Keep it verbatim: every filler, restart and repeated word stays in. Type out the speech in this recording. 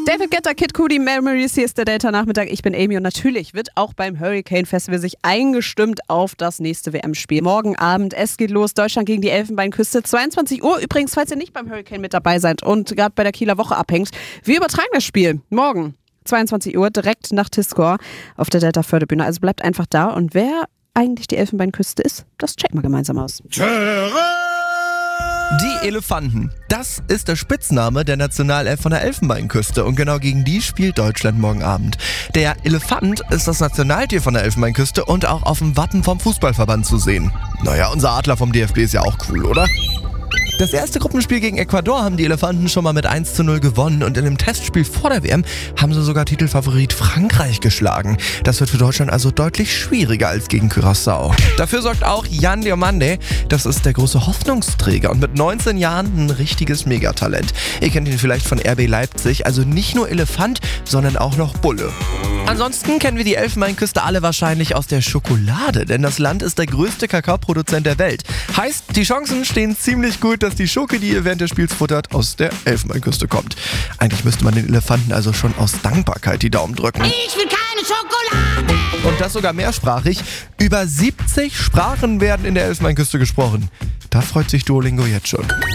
David Guetta, Kid Cudi, Memories, hier ist der Delta-Nachmittag. Ich bin Amy und natürlich wird auch beim Hurricane Festival sich eingestimmt auf das nächste W M-Spiel. Morgen Abend, es geht los, Deutschland gegen die Elfenbeinküste, zweiundzwanzig Uhr. Übrigens, falls ihr nicht beim Hurricane mit dabei seid und gerade bei der Kieler Woche abhängt, wir übertragen das Spiel morgen, zweiundzwanzig Uhr, direkt nach Tiscor auf der Delta-Förderbühne. Also bleibt einfach da und wer eigentlich die Elfenbeinküste ist, das checken wir gemeinsam aus. Die Elefanten. Das ist der Spitzname der Nationalelf von der Elfenbeinküste und genau gegen die spielt Deutschland morgen Abend. Der Elefant ist das Nationaltier von der Elfenbeinküste und auch auf dem Wappen vom Fußballverband zu sehen. Naja, unser Adler vom D F B ist ja auch cool, oder? Das erste Gruppenspiel gegen Ecuador haben die Elefanten schon mal mit eins zu null gewonnen und in dem Testspiel vor der W M haben sie sogar Titelfavorit Frankreich geschlagen. Das wird für Deutschland also deutlich schwieriger als gegen Curaçao. Dafür sorgt auch Jan Diomande, das ist der große Hoffnungsträger und mit neunzehn Jahren ein richtiges Megatalent. Ihr kennt ihn vielleicht von R B Leipzig, also nicht nur Elefant, sondern auch noch Bulle. Ansonsten kennen wir die Elfenbeinküste alle wahrscheinlich aus der Schokolade, denn das Land ist der größte Kakaoproduzent der Welt. Heißt, die Chancen stehen ziemlich gut, dass die Schoki, die ihr während des Spiels futtert, aus der Elfenbeinküste kommt. Eigentlich müsste man den Elefanten also schon aus Dankbarkeit die Daumen drücken. Ich will keine Schokolade! Und das sogar mehrsprachig. Über siebzig Sprachen werden in der Elfenbeinküste gesprochen. Da freut sich Duolingo jetzt schon.